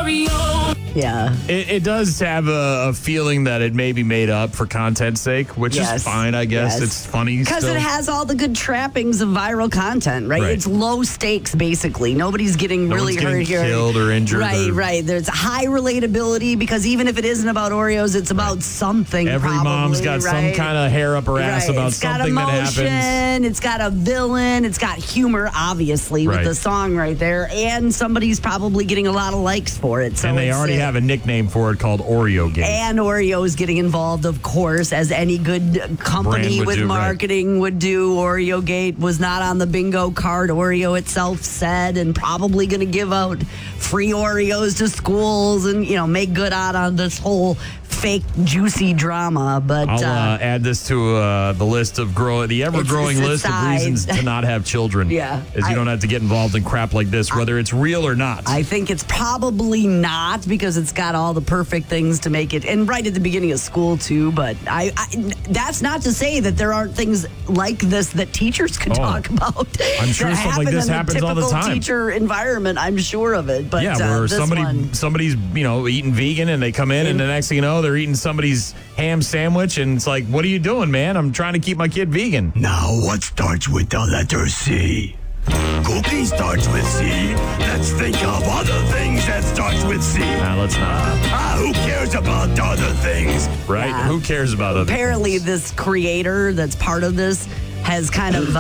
Oreo. Yeah. It does have a feeling that it may be made up for content's sake, which is fine, I guess. Yes. It's funny because it has all the good trappings of viral content, right? It's low stakes, basically. Nobody's getting really hurt here. Killed or injured. Right. There's high relatability because even if it isn't about Oreos, it's about something. Every mom's got some kind of hair up her ass about something that happens. It's got a villain. It's got humor, obviously, with the song right there. And somebody's probably getting a lot of likes for it. So and they already have a nickname for it called Oreo Gate. And Oreo is getting involved, of course, as any good company with marketing would do. Oreo Gate was not on the bingo card, Oreo itself said, and probably going to give out free Oreos to schools and, make good out on this whole fake juicy drama. But I'll add this to the list of the ever-growing list of reasons to not have children. Is you don't have to get involved in crap like this, whether it's real or not. I think it's probably not because it's got all the perfect things to make it, and right at the beginning of school too. But I that's not to say that there aren't things like this that teachers could talk about. I'm sure stuff like this happens all the time. Teacher environment, I'm sure of it. But where somebody's eating vegan and they come in and the next thing you know they're eating somebody's ham sandwich and it's like, what are you doing, man? I'm trying to keep my kid vegan. Now what starts with the letter C? Cookie starts with C. Let's think of other things that starts with C. Nah, let's not. Who cares about other things? Right? Yeah. Who cares about other Apparently things? This creator that's part of this has kind of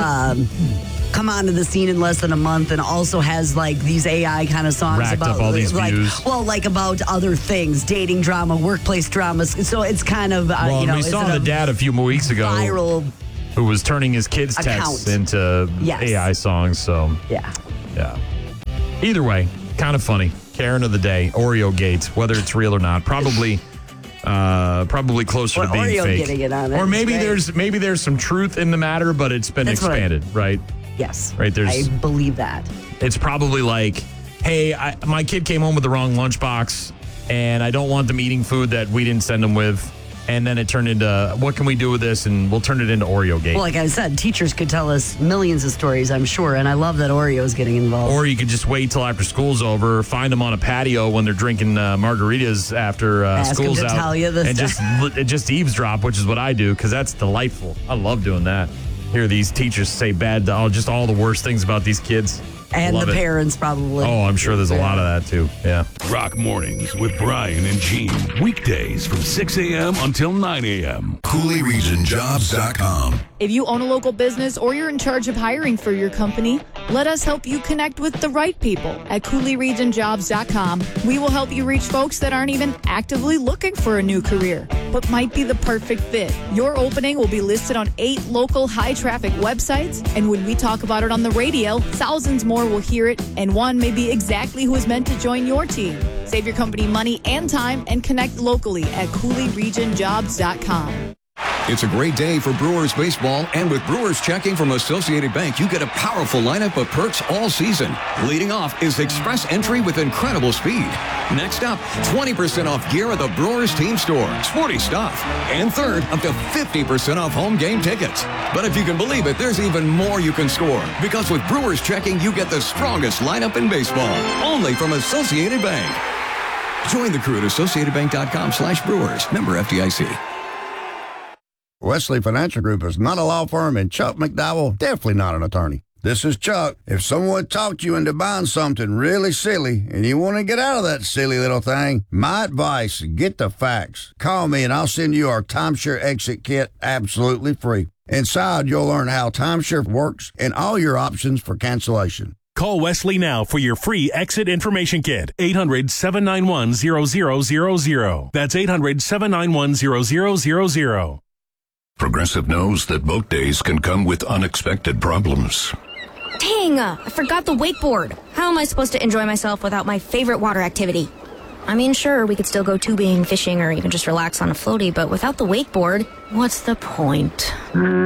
come onto the scene in less than a month and also has these AI kind of songs racked about up all these views. About other things, dating drama, workplace dramas. So it's kind of we saw the dad a few more weeks ago viral who was turning his kids' texts into AI songs. So yeah. Either way, kind of funny. Karen of the day, Oreo Gate, whether it's real or not, probably closer to being Oreo fake. Getting it on it. Or maybe there's some truth in the matter, but it's been expanded, right? Yes. Right. I believe that. It's probably like, hey, my kid came home with the wrong lunchbox, and I don't want them eating food that we didn't send them with. And then it turned into, what can we do with this? And we'll turn it into Oreo Gate. Well, like I said, teachers could tell us millions of stories, I'm sure. And I love that Oreo is getting involved. Or you could just wait till after school's over, find them on a patio when they're drinking margaritas after school's out. Tell you this and just eavesdrop, which is what I do, because that's delightful. I love doing that. Hear these teachers say just all the worst things about these kids. And the parents probably. Oh, I'm sure there's a lot of that too. Yeah. Rock Mornings with Brian and Gene. Weekdays from 6 a.m. until 9 a.m. CooleyRegionJobs.com. If you own a local business or you're in charge of hiring for your company, let us help you connect with the right people at CooleyRegionJobs.com. We will help you reach folks that aren't even actively looking for a new career, but might be the perfect fit. Your opening will be listed on 8 local high-traffic websites, and when we talk about it on the radio, thousands more will hear it, and one may be exactly who is meant to join your team. Save your company money and time and connect locally at CooleyRegionJobs.com. It's a great day for Brewers baseball, and with Brewers checking from Associated Bank, you get a powerful lineup of perks all season. Leading off is Express Entry with incredible speed. Next up, 20% off gear at the Brewers team store. Sporty stuff. And third, up to 50% off home game tickets. But if you can believe it, there's even more you can score. Because with Brewers checking, you get the strongest lineup in baseball. Only from Associated Bank. Join the crew at AssociatedBank.com/Brewers. Member FDIC. Wesley Financial Group is not a law firm, and Chuck McDowell definitely not an attorney. This is Chuck. If someone talked you into buying something really silly and you want to get out of that silly little thing, my advice, get the facts. Call me and I'll send you our timeshare exit kit absolutely free. Inside, you'll learn how timeshare works and all your options for cancellation. Call Wesley now for your free exit information kit. 800-791-0000. That's 800-791-0000. Progressive knows that boat days can come with unexpected problems. Dang, I forgot the wakeboard. How am I supposed to enjoy myself without my favorite water activity? I mean, sure, we could still go tubing, fishing, or even just relax on a floaty, but without the wakeboard, what's the point?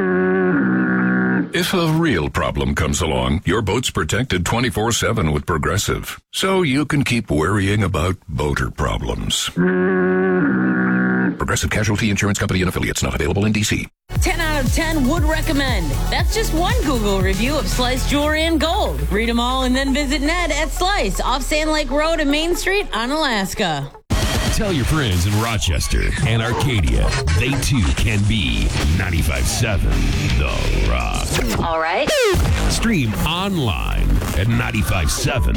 If a real problem comes along, your boat's protected 24/7 with Progressive, so you can keep worrying about boater problems. Progressive Casualty Insurance Company and Affiliates, not available in D.C. 10 out of 10 would recommend. That's just one Google review of Slice Jewelry and Gold. Read them all and then visit Ned at Slice off Sand Lake Road and Main Street on Alaska. Tell your friends in Rochester and Arcadia they too can be 95.7 The Rock. All right. Stream online at 95.7